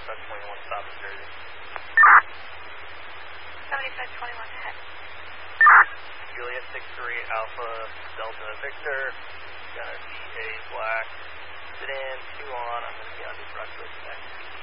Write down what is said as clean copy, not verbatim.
7521 south of Jersey. 7521 ahead. Juliet 63 Alpha Delta Victor. Gonna be a black sedan, 2 on. I'm gonna be on the Brunswick next.